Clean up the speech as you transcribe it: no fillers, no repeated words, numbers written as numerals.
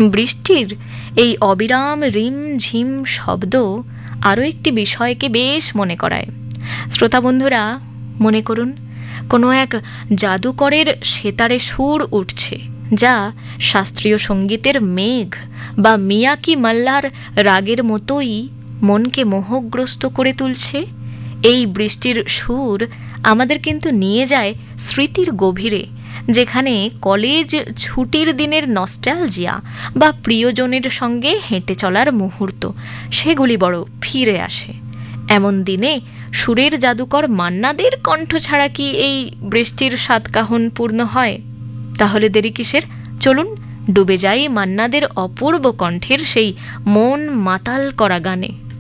বৃষ্টির এই অবিরাম রিম ঝিম শব্দ আরও একটি বিষয়কে বেশ মনে করায়। শ্রোতা বন্ধুরা, মনে করুন কোনো এক জাদুকরের সেতারে সুর উঠছে, যা শাস্ত্রীয় সঙ্গীতের মেঘ বা মিয়াকি মাল্লার রাগের মতোই মনকে মোহগ্রস্ত করে তুলছে। এই বৃষ্টির সুর আমাদের কিন্তু নিয়ে যায় স্মৃতির গভীরে, যেখানে কলেজ ছুটির দিনের নস্টালজিয়া বা প্রিয়জনের সঙ্গে হেঁটে চলার মুহূর্ত সেগুলি বড় ফিরে আসে। এমন দিনে সুরের জাদুকর মান্নাদের কণ্ঠ ছাড়া কি এই বৃষ্টির সাতকাহন পূর্ণ হয়? তাহলে দেরি কিসের? চলুন ডুবে যাই মান্নাদের অপূর্ব কণ্ঠের সেই মন মাতাল করা গানে।